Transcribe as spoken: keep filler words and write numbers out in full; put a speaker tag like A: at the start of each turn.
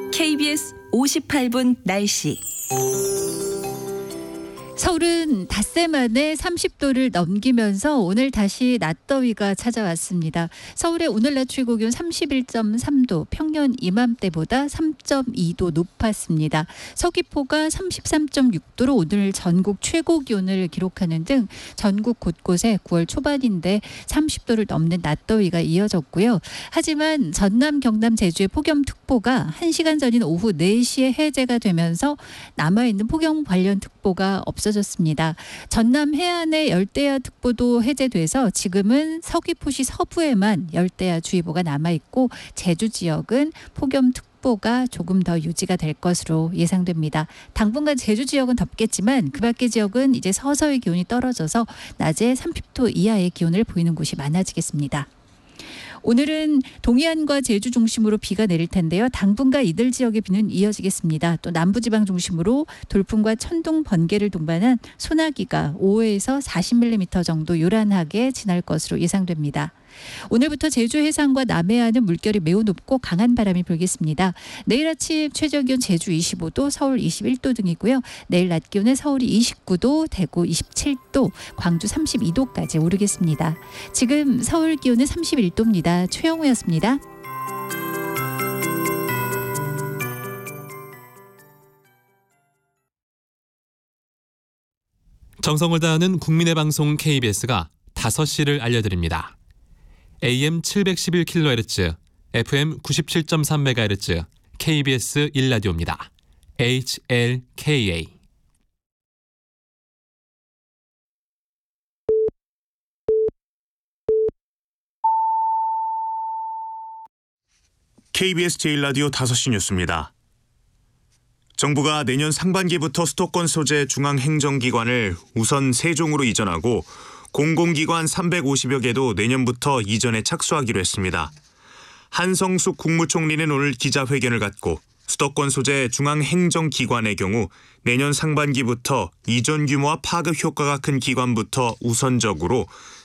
A: 케이비에스 오십팔 분 날씨.
B: 서울은 닷새 만에 삼십 도를 넘기면서 오늘 다시 낮더위가 찾아왔습니다. 서울의 오늘 낮 최고 기온 삼십일 점 삼 도, 평년 이맘때보다 삼 점 이 도 높았습니다. 서귀포가 삼십삼 점 육 도로 오늘 전국 최고 기온을 기록하는 등 전국 곳곳에 구월 초반인데 삼십 도를 넘는 낮더위가 이어졌고요. 하지만 전남, 경남, 제주의 폭염특보가 한 시간 전인 오후 네 시에 해제가 되면서 남아있는 폭염 관련 특보가 없어졌습니다. 졌습니다. 전남 해안의 열대야 특보도 해제돼서 지금은 서귀포시 서부에만 열대야 주의보가 남아있고 제주 지역은 폭염 특보가 조금 더 유지가 될 것으로 예상됩니다. 당분간 제주 지역은 덥겠지만 그 밖의 지역은 이제 서서히 기온이 떨어져서 낮에 삼십 도 이하의 기온을 보이는 곳이 많아지겠습니다. 오늘은 동해안과 제주 중심으로 비가 내릴 텐데요. 당분간 이들 지역의 비는 이어지겠습니다. 또 남부지방 중심으로 돌풍과 천둥, 번개를 동반한 소나기가 오에서 사십 밀리미터 정도 요란하게 지날 것으로 예상됩니다. 오늘부터 제주 해상과 남해안은 물결이 매우 높고 강한 바람이 불겠습니다. 내일 아침 최저기온 제주 이십오 도, 서울 이십일 도 등이고요. 내일 낮 기온은 서울이 이십구 도, 대구 이십칠 도, 광주 삼십이 도까지 오르겠습니다. 지금 서울 기온은 삼십일 도입니다. 최영우였습니다.
C: 정성을 다하는 국민의 방송 케이비에스가 다섯 시를 알려드립니다. 에이엠 칠백십일 킬로헤르츠, 에프엠 구십칠 점 삼 메가헤르츠, 케이비에스 일 라디오입니다. 에이치엘케이에이.
D: 케이비에스 제일 라디오 다섯 시 뉴스입니다. 정부가 내년 상반기부터 수도권 소재 중앙행정기관을 우선 세종으로 이전하고 공공기관 삼백오십여 개도 내년부터 이전에 착수하기로 했습니다. 한성숙 국무총리는 오늘 기자회견을 갖고 수도권 소재 중앙행정기관의 경우 내년 상반기부터 이전 규모와 파급 효과가 큰 기관부터 우선적으로